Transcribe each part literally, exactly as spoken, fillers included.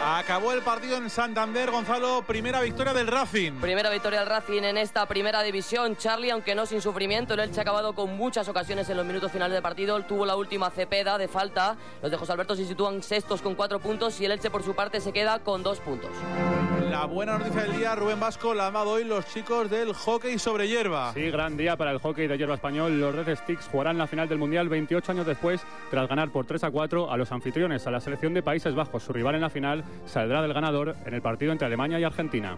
Acabó el partido en Santander, Gonzalo, primera victoria del Racing. Primera victoria del Racing en esta primera división, Charlie, aunque no sin sufrimiento. El Elche ha acabado con muchas ocasiones en los minutos finales del partido. Tuvo la última Cepeda de falta. Los de José Alberto se sitúan sextos con cuatro puntos y el Elche por su parte se queda con dos puntos. La buena noticia del día, Rubén Vasco, la han dado hoy los chicos del hockey sobre hierba. Sí, gran día para el hockey de hierba español. Los Red Sticks jugarán la final del Mundial veintiocho años después, tras ganar por tres a cuatro a los anfitriones, a la selección de Países Bajos. Su rival en la final saldrá del ganador en el partido entre Alemania y Argentina.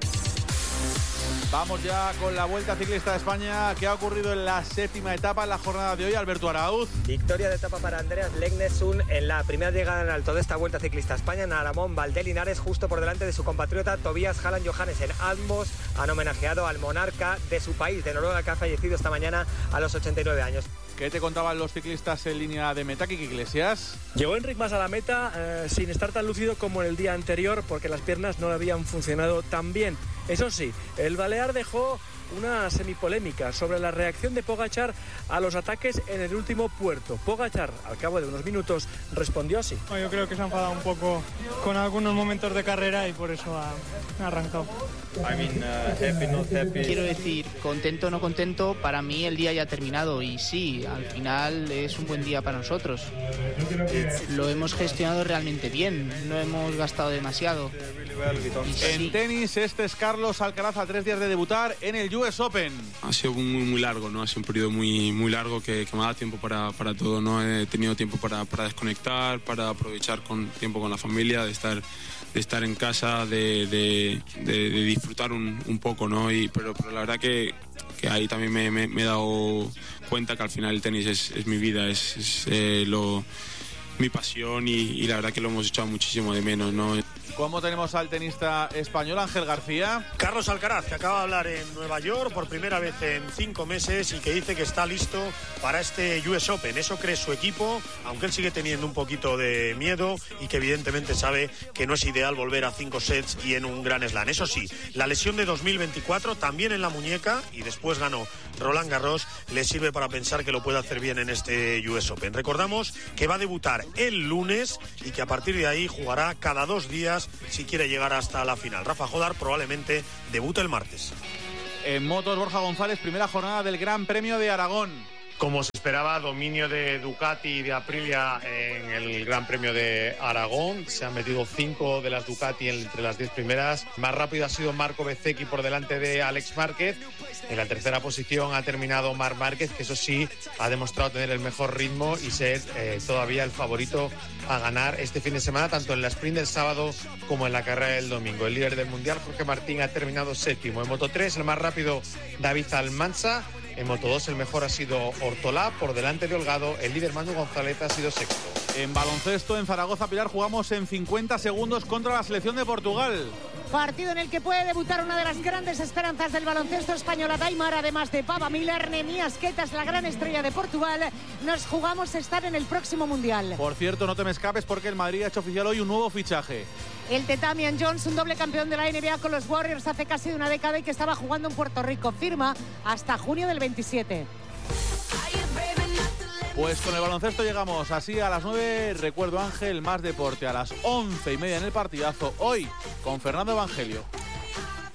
Vamos ya con la Vuelta Ciclista de España. ¿Qué ha ocurrido en la séptima etapa en la jornada de hoy, Alberto Arauz? Victoria de etapa para Andreas Legnesund en la primera llegada en alto de esta Vuelta Ciclista a España, en Aramón Valdelinares, justo por delante de su compatriota Tobias Halland Johannessen. Ambos han homenajeado al monarca de su país, de Noruega, que ha fallecido esta mañana a los ochenta y nueve años. ¿Qué te contaban los ciclistas en línea de meta, Kiki Iglesias? Llegó Enric Mas a la meta eh, sin estar tan lúcido como en el día anterior, porque las piernas no le habían funcionado tan bien. Eso sí, el balear dejó una semipolémica sobre la reacción de Pogačar a los ataques en el último puerto. Pogačar, al cabo de unos minutos, respondió así. Yo creo que se ha enfadado un poco con algunos momentos de carrera y por eso ha, ha arrancado. I mean, uh, happy, not happy. Quiero decir, contento o no contento, para mí el día ya ha terminado y sí, al final es un buen día para nosotros. Lo hemos gestionado realmente bien, no hemos gastado demasiado. Sí. En tenis, este es Carlos Alcaraz a tres días de debutar en el U S Open. Ha sido muy, muy largo, ¿no? Ha sido un periodo muy, muy largo que, que me ha dado tiempo para, para todo, ¿no? He tenido tiempo para, para desconectar, para aprovechar con tiempo con la familia, de estar, de estar en casa, de, de, de, de disfrutar un, un poco, ¿no? Y, pero, pero la verdad que, que ahí también me, me, me he dado cuenta que al final el tenis es, es mi vida, es, es eh, lo, mi pasión y, y la verdad que lo hemos echado muchísimo de menos, ¿no? ¿Cómo tenemos al tenista español Ángel García? Carlos Alcaraz, que acaba de hablar en Nueva York por primera vez en cinco meses y que dice que está listo para este U S Open. Eso cree su equipo, aunque él sigue teniendo un poquito de miedo y que evidentemente sabe que no es ideal volver a cinco sets y en un gran slam. Eso sí, la lesión de dos mil veinticuatro también en la muñeca y después ganó Roland Garros, le sirve para pensar que lo puede hacer bien en este U S Open. Recordamos que va a debutar el lunes y que a partir de ahí jugará cada dos días si quiere llegar hasta la final. Rafa Jodar probablemente debute el martes. En motos, Borja González, primera jornada del Gran Premio de Aragón. Como se esperaba, dominio de Ducati y de Aprilia en el Gran Premio de Aragón. Se han metido cinco de las Ducati entre las diez primeras. Más rápido ha sido Marco Bezzecchi por delante de Alex Márquez. En la tercera posición ha terminado Marc Márquez, que eso sí ha demostrado tener el mejor ritmo y ser eh, todavía el favorito a ganar este fin de semana, tanto en la sprint del sábado como en la carrera del domingo. El líder del mundial, Jorge Martín, ha terminado séptimo. En Moto tres, el más rápido, David Almansa. En Moto dos el mejor ha sido Ortolá, por delante de Holgado. El líder Manu González ha sido sexto. En baloncesto, en Zaragoza, Pilar, jugamos en cincuenta segundos contra la selección de Portugal. Partido en el que puede debutar una de las grandes esperanzas del baloncesto español, Daimar, además de Pava Miller. Nemías Quetas, la gran estrella de Portugal. Nos jugamos estar en el próximo Mundial. Por cierto, no te me escapes porque el Madrid ha hecho oficial hoy un nuevo fichaje. El Tetamian Jones, un doble campeón de la N B A con los Warriors hace casi una década y que estaba jugando en Puerto Rico. Firma hasta junio del veintisiete. Pues con el baloncesto llegamos así a las nueve. Recuerdo, Ángel, más deporte a las once y media en el partidazo. Hoy con Fernando Evangelio.